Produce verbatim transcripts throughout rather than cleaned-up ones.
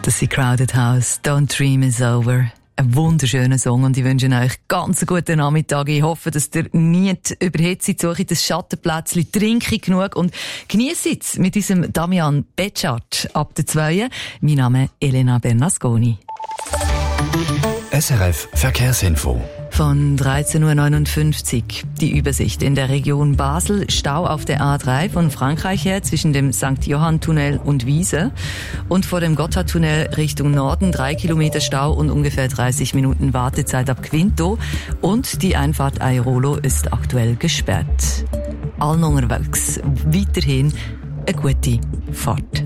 Das ist Crowded House. Don't Dream is Over. Ein wunderschöner Song und ich wünsche euch ganz einen guten Nachmittag. Ich hoffe, dass ihr nicht überhitzt, suche das Schattenplätzchen, trinke genug und genießt es mit diesem Damian Betschart ab der zwei. Mein Name ist Elena Bernasconi. S R F Verkehrsinfo. Von dreizehn Uhr neunundfünfzig. Die Übersicht in der Region Basel. Stau auf der A drei von Frankreich her zwischen dem Sankt Johann-Tunnel und Wiese. Und vor dem Gotthardtunnel Richtung Norden drei Kilometer Stau und ungefähr dreißig Minuten Wartezeit ab Quinto. Und die Einfahrt Airolo ist aktuell gesperrt. Allen unterwegs weiterhin eine gute Fahrt.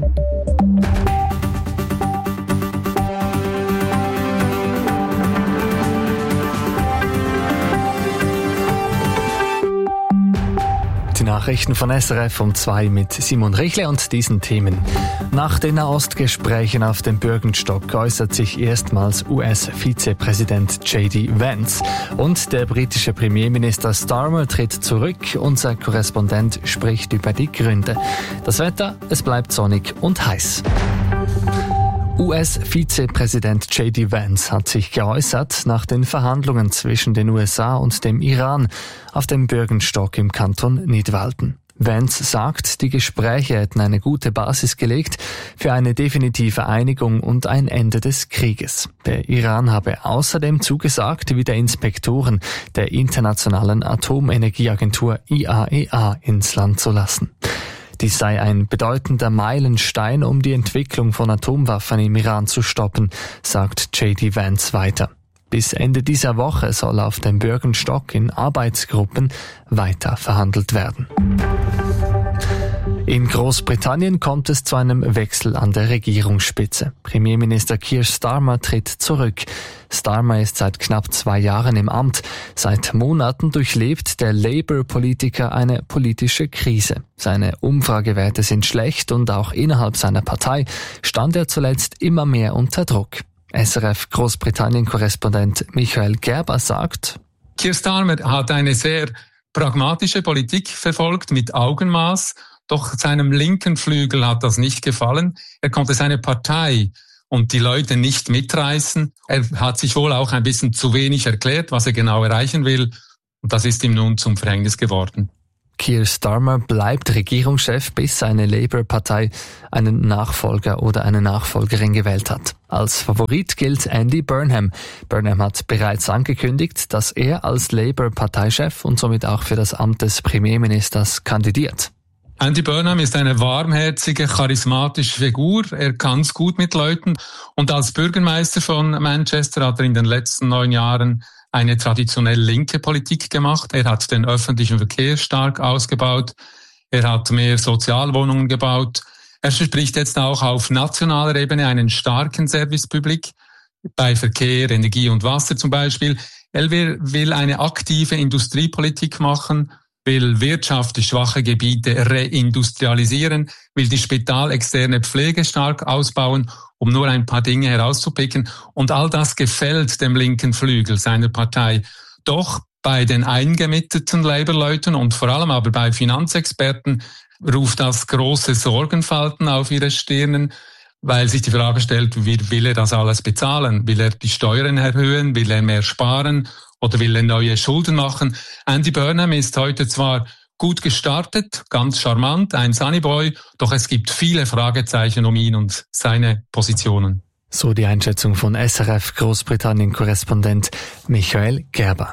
Die Nachrichten von S R F um zwei mit Simon Richle und diesen Themen. Nach den Nahostgesprächen auf dem Bürgenstock äußert sich erstmals U S-Vizepräsident J D Vance. Und der britische Premierminister Starmer tritt zurück. Unser Korrespondent spricht über die Gründe. Das Wetter, es bleibt sonnig und heiß. U S-Vizepräsident J D Vance hat sich geäußert nach den Verhandlungen zwischen den U S A und dem Iran auf dem Bürgenstock im Kanton Nidwalden. Vance sagt, die Gespräche hätten eine gute Basis gelegt für eine definitive Einigung und ein Ende des Krieges. Der Iran habe außerdem zugesagt, wieder Inspektoren der Internationalen Atomenergieagentur I A E A ins Land zu lassen. Dies sei ein bedeutender Meilenstein, um die Entwicklung von Atomwaffen im Iran zu stoppen, sagt J D Vance weiter. Bis Ende dieser Woche soll auf dem Bürgenstock in Arbeitsgruppen weiter verhandelt werden. In Großbritannien kommt es zu einem Wechsel an der Regierungsspitze. Premierminister Keir Starmer tritt zurück. Starmer ist seit knapp zwei Jahren im Amt. Seit Monaten durchlebt der Labour-Politiker eine politische Krise. Seine Umfragewerte sind schlecht und auch innerhalb seiner Partei stand er zuletzt immer mehr unter Druck. S R F Großbritannien-Korrespondent Michael Gerber sagt: Keir Starmer hat eine sehr pragmatische Politik verfolgt mit Augenmaß. Doch seinem linken Flügel hat das nicht gefallen. Er konnte seine Partei und die Leute nicht mitreißen. Er hat sich wohl auch ein bisschen zu wenig erklärt, was er genau erreichen will. Und das ist ihm nun zum Verhängnis geworden. Keir Starmer bleibt Regierungschef, bis seine Labour-Partei einen Nachfolger oder eine Nachfolgerin gewählt hat. Als Favorit gilt Andy Burnham. Burnham hat bereits angekündigt, dass er als Labour-Parteichef und somit auch für das Amt des Premierministers kandidiert. Andy Burnham ist eine warmherzige, charismatische Figur. Er kann's gut mit Leuten. Und als Bürgermeister von Manchester hat er in den letzten neun Jahren eine traditionell linke Politik gemacht. Er hat den öffentlichen Verkehr stark ausgebaut. Er hat mehr Sozialwohnungen gebaut. Er verspricht jetzt auch auf nationaler Ebene einen starken Service Public bei Verkehr, Energie und Wasser zum Beispiel. Er will, will eine aktive Industriepolitik machen, will wirtschaftlich schwache Gebiete reindustrialisieren, will die spitalexterne Pflege stark ausbauen, um nur ein paar Dinge herauszupicken. Und all das gefällt dem linken Flügel seiner Partei. Doch bei den eingemitteten Labour-Leuten und vor allem aber bei Finanzexperten ruft das große Sorgenfalten auf ihre Stirnen, weil sich die Frage stellt, wie will er das alles bezahlen? Will er die Steuern erhöhen? Will er mehr sparen? Oder will er neue Schulden machen? Andy Burnham ist heute zwar gut gestartet, ganz charmant, ein Sunnyboy, doch es gibt viele Fragezeichen um ihn und seine Positionen. So die Einschätzung von S R F Großbritannien-Korrespondent Michael Gerber.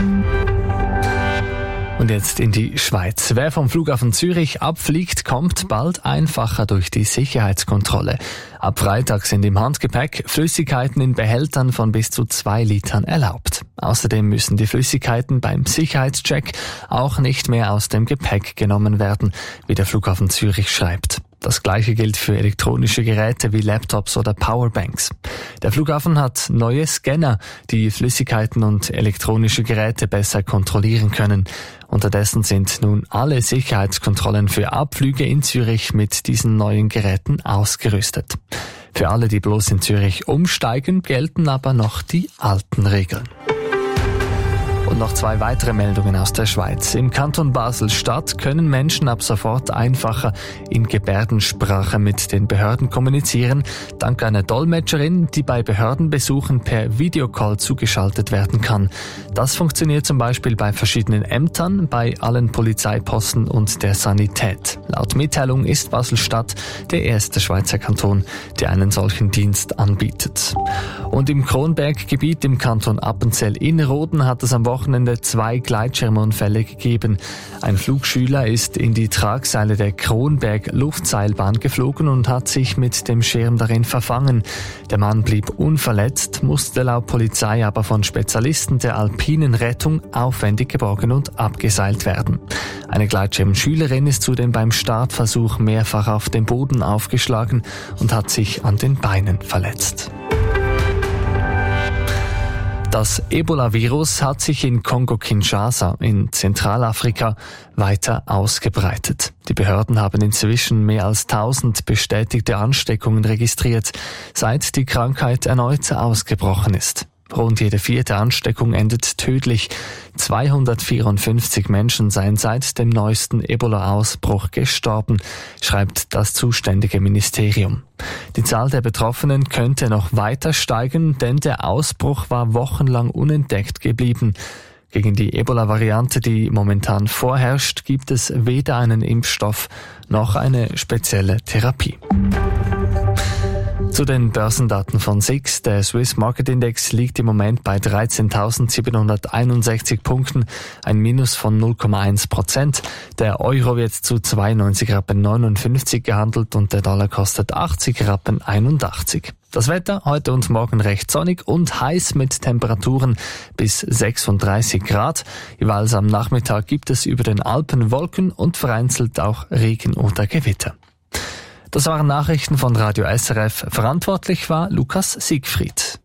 Und jetzt in die Schweiz. Wer vom Flughafen Zürich abfliegt, kommt bald einfacher durch die Sicherheitskontrolle. Ab Freitag sind im Handgepäck Flüssigkeiten in Behältern von bis zu zwei Litern erlaubt. Außerdem müssen die Flüssigkeiten beim Sicherheitscheck auch nicht mehr aus dem Gepäck genommen werden, wie der Flughafen Zürich schreibt. Das Gleiche gilt für elektronische Geräte wie Laptops oder Powerbanks. Der Flughafen hat neue Scanner, die Flüssigkeiten und elektronische Geräte besser kontrollieren können. Unterdessen sind nun alle Sicherheitskontrollen für Abflüge in Zürich mit diesen neuen Geräten ausgerüstet. Für alle, die bloß in Zürich umsteigen, gelten aber noch die alten Regeln. Und noch zwei weitere Meldungen aus der Schweiz. Im Kanton Basel-Stadt können Menschen ab sofort einfacher in Gebärdensprache mit den Behörden kommunizieren, dank einer Dolmetscherin, die bei Behördenbesuchen per Videocall zugeschaltet werden kann. Das funktioniert zum Beispiel bei verschiedenen Ämtern, bei allen Polizeiposten und der Sanität. Laut Mitteilung ist Basel-Stadt der erste Schweizer Kanton, der einen solchen Dienst anbietet. Und im Kronberggebiet im Kanton Appenzell-Innerrhoden hat es am Wochenende zwei Gleitschirmunfälle gegeben. Ein Flugschüler ist in die Tragseile der Kronberg-Luftseilbahn geflogen und hat sich mit dem Schirm darin verfangen. Der Mann blieb unverletzt, musste laut Polizei aber von Spezialisten der alpinen Rettung aufwendig geborgen und abgeseilt werden. Eine Gleitschirmschülerin ist zudem beim Startversuch mehrfach auf dem Boden aufgeschlagen und hat sich an den Beinen verletzt. Das Ebola-Virus hat sich in Kongo-Kinshasa in Zentralafrika weiter ausgebreitet. Die Behörden haben inzwischen mehr als tausend bestätigte Ansteckungen registriert, seit die Krankheit erneut ausgebrochen ist. Rund jede vierte Ansteckung endet tödlich. zweihundertvierundfünfzig Menschen seien seit dem neuesten Ebola-Ausbruch gestorben, schreibt das zuständige Ministerium. Die Zahl der Betroffenen könnte noch weiter steigen, denn der Ausbruch war wochenlang unentdeckt geblieben. Gegen die Ebola-Variante, die momentan vorherrscht, gibt es weder einen Impfstoff noch eine spezielle Therapie. Zu den Börsendaten von S I X. Der Swiss Market Index liegt im Moment bei dreizehntausendsiebenhunderteinundsechzig Punkten, ein Minus von null Komma eins Prozent. Der Euro wird zu zweiundneunzig Rappen neunundfünfzig gehandelt und der Dollar kostet achtzig Rappen einundachtzig. Das Wetter heute und morgen recht sonnig und heiß mit Temperaturen bis sechsunddreißig Grad. Jeweils am Nachmittag gibt es über den Alpen Wolken und vereinzelt auch Regen oder Gewitter. Das waren Nachrichten von Radio S R F. Verantwortlich war Lukas Siegfried.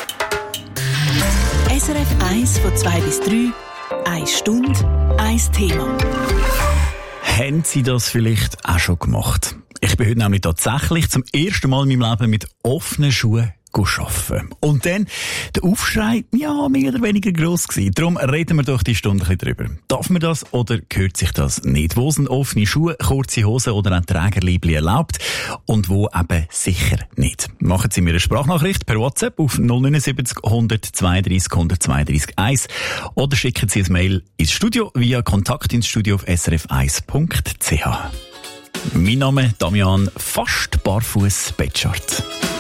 S R F eins von zwei bis drei, eine Stunde, ein Thema. Haben Sie das vielleicht auch schon gemacht? Ich bin heute nämlich tatsächlich zum ersten Mal in meinem Leben mit offenen Schuhen arbeiten. Und dann, der Aufschrei, ja, mehr oder weniger gross gewesen. Darum reden wir doch die Stunde ein bisschen drüber. Darf man das oder gehört sich das nicht? Wo sind offene Schuhe, kurze Hosen oder ein Trägerliebli erlaubt? Und wo eben sicher nicht? Machen Sie mir eine Sprachnachricht per WhatsApp auf null neun sieben null eins null zwei drei null eins zwei drei eins oder schicken Sie ein Mail ins Studio via Kontakt ins Studio auf s r f eins punkt c h. Mein Name Damian, fast barfuß Betschart.